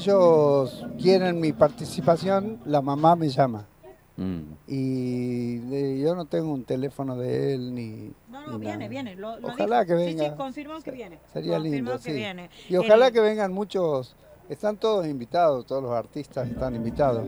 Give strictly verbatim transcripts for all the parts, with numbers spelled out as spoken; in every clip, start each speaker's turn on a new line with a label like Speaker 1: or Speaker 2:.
Speaker 1: ellos quieren mi participación, la mamá me llama.
Speaker 2: Mm.
Speaker 1: Y de, yo no tengo un teléfono de él ni...
Speaker 3: No, no,
Speaker 1: ni
Speaker 3: viene,
Speaker 1: nada.
Speaker 3: viene. Lo, lo
Speaker 1: Ojalá
Speaker 3: dijo.
Speaker 1: que venga.
Speaker 3: Sí, sí, confirmó que viene.
Speaker 1: Sería
Speaker 3: confirmó
Speaker 1: lindo,
Speaker 3: que
Speaker 1: sí.
Speaker 3: viene.
Speaker 1: Y ojalá
Speaker 3: El...
Speaker 1: que vengan muchos, están todos invitados, todos los artistas están invitados.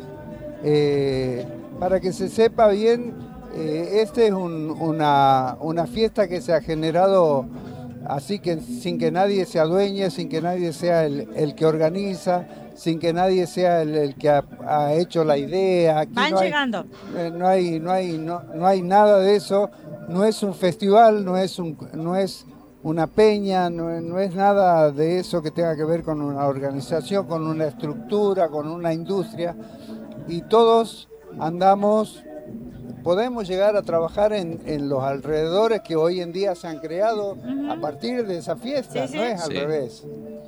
Speaker 1: Eh, para que se sepa bien, eh, este es un, una, una fiesta que se ha generado así que sin que nadie se adueñe, sin que nadie sea el, el que organiza, sin que nadie sea el, el que ha, ha hecho la idea. Aquí
Speaker 3: Van
Speaker 1: no hay,
Speaker 3: llegando.
Speaker 1: eh, no hay, no hay, no, no hay nada de eso. No es un festival, no es un, no es una peña, no, no es nada de eso que tenga que ver con una organización, con una estructura, con una industria. Y todos andamos, podemos llegar a trabajar en, en los alrededores que hoy en día se han creado uh-huh. a partir de esa fiesta,
Speaker 3: sí, sí.
Speaker 1: no es al
Speaker 2: sí.
Speaker 1: revés.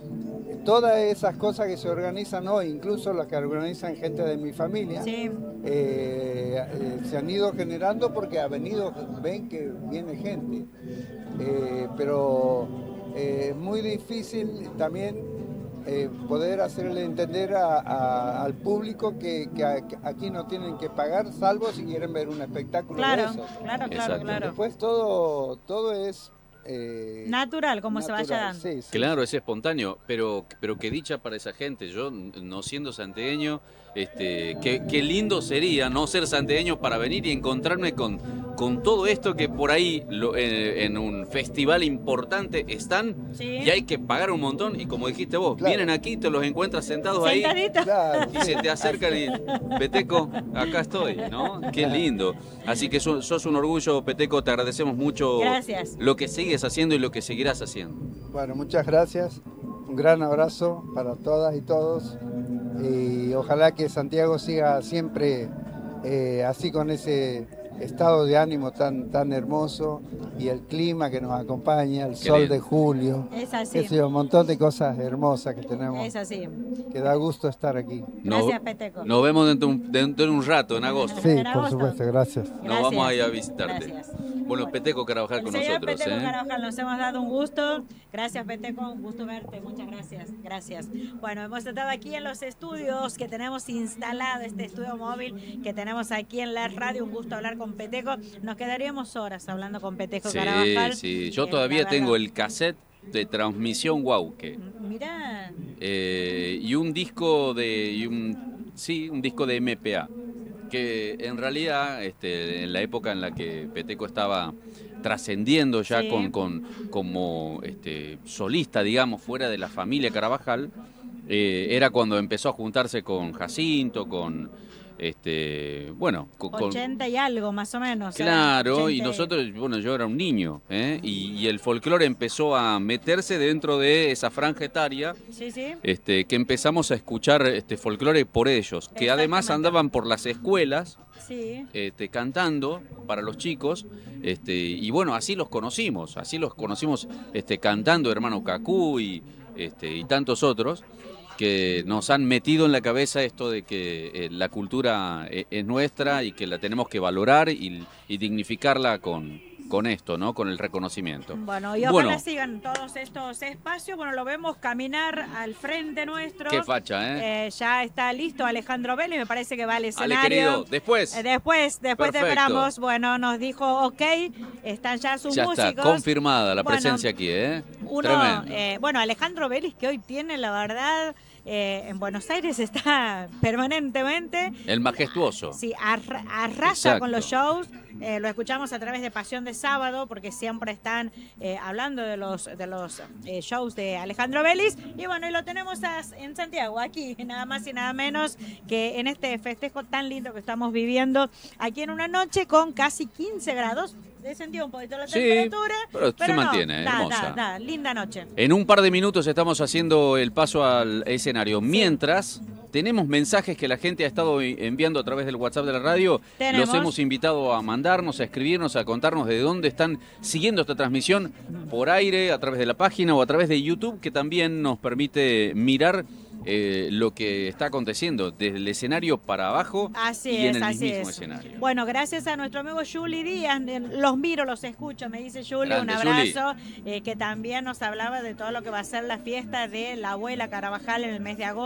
Speaker 1: Todas esas cosas que se organizan hoy, incluso las que organizan gente de mi familia,
Speaker 3: sí.
Speaker 1: eh, eh, se han ido generando porque ha venido, ven que viene gente. Eh, pero es eh, muy difícil también eh, poder hacerle entender a, a, al público que, que, a, que aquí no tienen que pagar, salvo si quieren ver un espectáculo
Speaker 3: claro,
Speaker 1: de esos.
Speaker 3: Claro, claro, claro.
Speaker 1: Después todo, todo es... Eh,
Speaker 3: natural, como natural, se vaya dando.
Speaker 1: Sí, sí,
Speaker 2: claro,
Speaker 1: sí.
Speaker 2: es espontáneo, pero, pero qué dicha para esa gente. Yo, no siendo santiagueño, este, qué, qué lindo sería no ser santiagueño para venir y encontrarme con, con todo esto que por ahí lo, en, en un festival importante están
Speaker 3: sí.
Speaker 2: y hay que pagar un montón. Y como dijiste vos, claro. vienen aquí, te los encuentras sentados
Speaker 3: Sentadito.
Speaker 2: ahí claro. y se te acercan y, Peteco, acá estoy, ¿no? Qué lindo. Así que sos, sos un orgullo, Peteco, te agradecemos mucho.
Speaker 3: Gracias.
Speaker 2: Lo que sigues haciendo y lo que seguirás haciendo.
Speaker 1: Bueno, muchas gracias. Un gran abrazo para todas y todos. Y ojalá que Santiago siga siempre eh, así con ese estado de ánimo tan, tan hermoso y el clima que nos acompaña, el Qué sol bien. de julio.
Speaker 3: Es así.
Speaker 1: Es un montón de cosas hermosas que tenemos.
Speaker 3: Es así.
Speaker 1: Que da gusto estar aquí.
Speaker 3: Gracias, Peteco.
Speaker 2: Nos vemos dentro, dentro de un rato, en agosto.
Speaker 1: Sí,
Speaker 3: en
Speaker 1: por
Speaker 3: agosto.
Speaker 1: supuesto, gracias.
Speaker 2: Nos
Speaker 3: gracias.
Speaker 2: vamos a ir a visitarte.
Speaker 3: Gracias.
Speaker 2: Bueno, Peteco Carabajal con
Speaker 3: Señor
Speaker 2: nosotros.
Speaker 3: Peteco
Speaker 2: ¿eh?
Speaker 3: Carabajal, nos hemos dado un gusto. Gracias, Peteco, un gusto verte. Muchas gracias. Gracias. Bueno, hemos estado aquí en los estudios que tenemos instalado, este estudio móvil que tenemos aquí en la radio. Un gusto hablar con Peteco. Nos quedaríamos horas hablando con Peteco
Speaker 2: sí,
Speaker 3: Carabajal.
Speaker 2: Sí, sí. Yo todavía tengo el cassette de transmisión Guauque.
Speaker 3: Mirá.
Speaker 2: Eh, y un disco de... Y un, sí, un disco de M P A. Que en realidad, este, en la época en la que Peteco estaba trascendiendo ya sí. con, con, como este, solista, digamos, fuera de la familia Carabajal, eh, era cuando empezó a juntarse con Jacinto, con... Este, bueno, con,
Speaker 3: ochenta y algo más o menos.
Speaker 2: Claro,
Speaker 3: ochenta.
Speaker 2: Y nosotros, bueno, yo era un niño, ¿eh? y, y el folclore empezó a meterse dentro de esa franja etaria,
Speaker 3: sí, sí.
Speaker 2: Este, que empezamos a escuchar este folclore por ellos, que además andaban por las escuelas,
Speaker 3: sí.
Speaker 2: este, cantando para los chicos, este, y bueno, así los conocimos, así los conocimos este, cantando Hermano Cacú y, este, y tantos otros, que nos han metido en la cabeza esto de que eh, la cultura eh, es nuestra y que la tenemos que valorar y, y dignificarla con, con esto, ¿no? Con el reconocimiento.
Speaker 3: Bueno, y ojalá bueno, sigan todos estos espacios. Bueno, lo vemos caminar al frente nuestro.
Speaker 2: Qué facha, ¿eh?
Speaker 3: eh ya está listo Alejandro Vélez, me parece que va al escenario.
Speaker 2: Ale, querido, después.
Speaker 3: Eh, después, después te esperamos. Bueno, nos dijo, ok, están ya sus
Speaker 2: ya
Speaker 3: músicos.
Speaker 2: Ya está confirmada la
Speaker 3: bueno,
Speaker 2: presencia aquí, ¿eh?
Speaker 3: Uno,
Speaker 2: Tremendo.
Speaker 3: Eh, bueno, Alejandro Vélez, que hoy tiene, la verdad... Eh, en Buenos Aires está permanentemente.
Speaker 2: El majestuoso.
Speaker 3: Sí, arra arrasa Exacto. con los shows. Eh, lo escuchamos a través de Pasión de Sábado, porque siempre están eh, hablando de los de los eh, shows de Alejandro Vélez. Y bueno, y lo tenemos a, en Santiago, aquí, nada más y nada menos que en este festejo tan lindo que estamos viviendo, aquí en una noche con casi quince grados. Descendió un poquito la
Speaker 2: sí,
Speaker 3: temperatura,
Speaker 2: pero,
Speaker 3: pero
Speaker 2: se
Speaker 3: no,
Speaker 2: mantiene,
Speaker 3: da,
Speaker 2: hermosa.
Speaker 3: Da, da, linda noche.
Speaker 2: En un par de minutos estamos haciendo el paso al escenario. Sí. Mientras, tenemos mensajes que la gente ha estado enviando a través del WhatsApp de la radio.
Speaker 3: ¿Tenemos?
Speaker 2: Los hemos invitado a mandarnos, a escribirnos, a contarnos de dónde están siguiendo esta transmisión por aire, a través de la página o a través de YouTube, que también nos permite mirar Eh, lo que está aconteciendo desde el escenario para abajo
Speaker 3: así
Speaker 2: y
Speaker 3: es,
Speaker 2: en el
Speaker 3: así
Speaker 2: mismo
Speaker 3: es.
Speaker 2: escenario.
Speaker 3: Bueno, gracias a nuestro amigo Juli Díaz, los miro, los escucho, me dice Juli,
Speaker 2: Grande,
Speaker 3: un abrazo, eh, que también nos hablaba de todo lo que va a ser la fiesta de la abuela Carabajal en el mes de agosto.